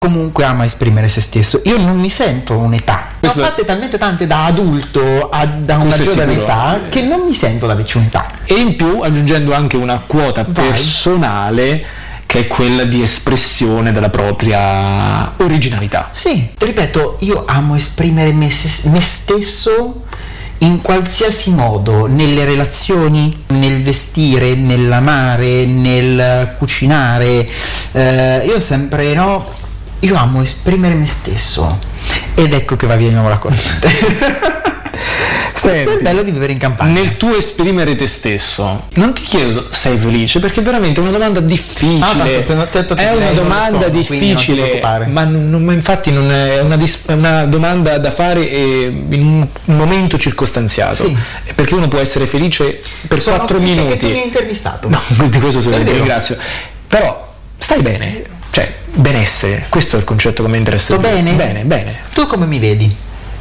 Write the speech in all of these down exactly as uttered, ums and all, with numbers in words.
comunque ama esprimere se stesso. Io non mi sento un'età. Ne ho fatte talmente tante da adulto a, da una giovane età che non mi sento da vecchio un'età. E in più aggiungendo anche una quota Vai. personale che è quella di espressione della propria originalità. Sì, ripeto, io amo esprimere me, me stesso in qualsiasi modo, nelle relazioni, nel vestire, nell'amare, nel cucinare. Eh, io sempre, no, io amo esprimere me stesso. Ed ecco che va via di nuovo la corrente. Senti, questo è il bello di vivere in campagna. Nel tuo esprimere te stesso, non ti chiedo sei felice, perché è veramente una domanda difficile. Ah, tanto, tanto, tanto, è una domanda so, difficile, ma, non, ma infatti non è una, dis- è una domanda da fare eh, in un momento circostanziato. Sì. Perché uno può essere felice per Sono quattro minuti. Che tu mi hai intervistato. No, di questo ti ringrazio. Però stai bene, cioè benessere, questo è il concetto che mi interessa. Sto bene? Bene, bene. Tu come mi vedi?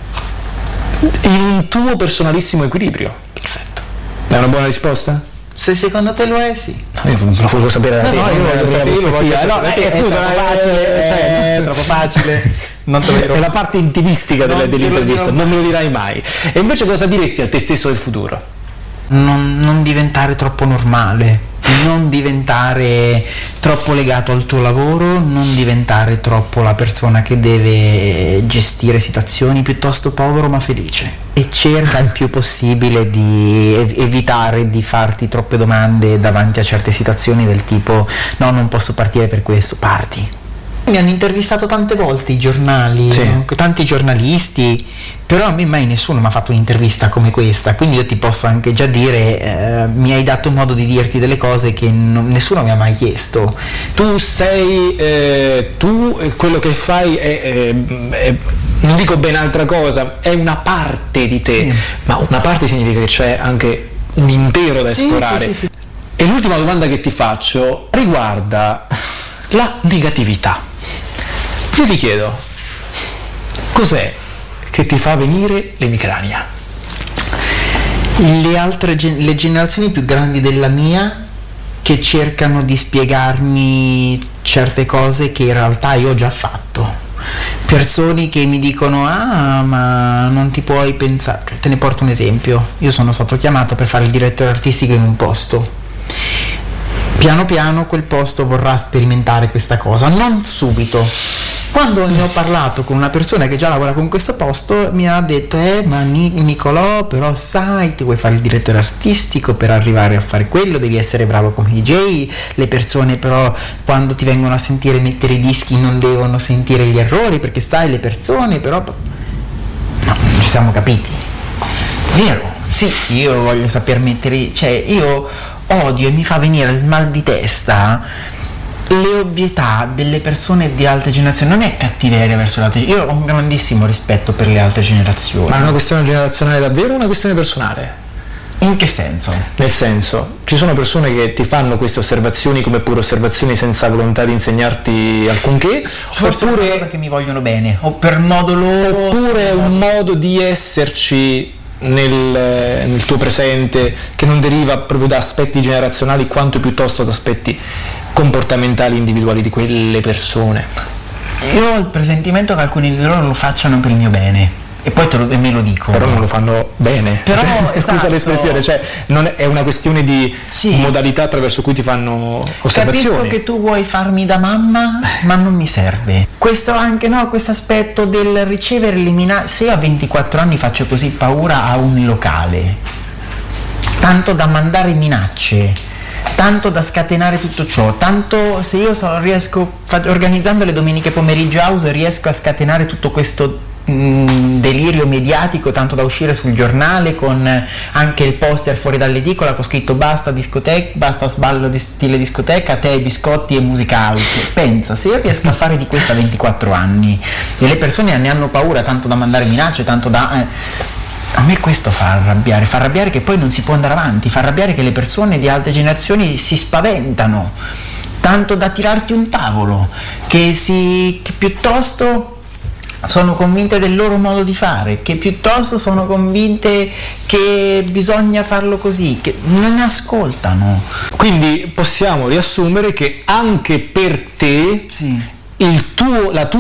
In un tuo personalissimo equilibrio. Perfetto. È una buona risposta? Se secondo te lo è, sì. No, io lo voglio sapere da no, te. No, io voglio sapere, io voglio sapere. No, eh, scusa, è troppo facile, cioè, è troppo facile. Non te lo dirò. È la parte intimistica non dell'intervista, non me lo dirai mai. E invece cosa diresti a te stesso del futuro? Non, non diventare troppo normale, non diventare troppo legato al tuo lavoro, non diventare troppo la persona che deve gestire situazioni, piuttosto povero ma felice. E cerca il più possibile di ev- evitare di farti troppe domande davanti a certe situazioni del tipo no, non posso partire per questo, parti. Mi hanno intervistato tante volte i giornali, sì. Tanti giornalisti, però a me mai nessuno mi ha fatto un'intervista come questa, quindi io ti posso anche già dire, eh, mi hai dato modo di dirti delle cose che non, nessuno mi ha mai chiesto. Tu sei, eh, tu quello che fai è, è, è, non dico ben altra cosa, è una parte di te, sì. Ma una parte significa che c'è anche un intero da sì, esplorare. Sì, sì, sì. E l'ultima domanda che ti faccio riguarda la negatività. Io ti chiedo, cos'è che ti fa venire l'emicrania? Le altre le generazioni più grandi della mia che cercano di spiegarmi certe cose che in realtà io ho già fatto. Persone che mi dicono ah ma non ti puoi pensare, te ne porto un esempio. Io sono stato chiamato per fare il direttore artistico in un posto. Piano piano quel posto vorrà sperimentare questa cosa, non subito. Quando ne ho parlato con una persona che già lavora con questo posto, mi ha detto eh ma Nicolò, però sai, tu vuoi fare il direttore artistico, per arrivare a fare quello devi essere bravo come D J, le persone però quando ti vengono a sentire mettere i dischi non devono sentire gli errori, perché sai le persone però... No, non ci siamo capiti. Vero, sì, io voglio saper mettere, cioè io... odio e mi fa venire il mal di testa le ovvietà delle persone di altre generazioni. Non è cattiveria verso le altre generazioni, io ho un grandissimo rispetto per le altre generazioni. Ma è una questione generazionale davvero o una questione personale? In che senso? Nel senso, ci sono persone che ti fanno queste osservazioni come pure osservazioni senza volontà di insegnarti alcunché, forse oppure perché mi vogliono bene o per modo loro, oppure un modo di esserci Nel, nel tuo presente che non deriva proprio da aspetti generazionali quanto piuttosto da aspetti comportamentali individuali di quelle persone. Io ho il presentimento che alcuni di loro lo facciano per il mio bene e poi te lo, e me lo dico, però non lo fanno bene, però cioè, esatto. Scusa l'espressione, cioè non è, è una questione di sì. modalità attraverso cui ti fanno osservazioni. Capisco che tu vuoi farmi da mamma, ma non mi serve. Questo anche no, questo aspetto del ricevere le minacce. Se io a ventiquattro anni faccio così paura a un locale, tanto da mandare minacce, tanto da scatenare tutto ciò, tanto se io so, riesco, fa, organizzando le domeniche pomeriggio house, riesco a scatenare tutto questo delirio mediatico, tanto da uscire sul giornale con anche il poster fuori dall'edicola con scritto basta discoteca, basta sballo di stile discoteca, tè, biscotti e musica house. Pensa, se io riesco a fare di questo a ventiquattro anni e le persone ne hanno paura tanto da mandare minacce, tanto da... Eh, a me questo fa arrabbiare, fa arrabbiare che poi non si può andare avanti, fa arrabbiare che le persone di altre generazioni si spaventano, tanto da tirarti un tavolo, che si... che piuttosto... sono convinte del loro modo di fare, che piuttosto sono convinte che bisogna farlo così, che non ascoltano. Quindi possiamo riassumere che anche per te sì. il tuo, la tua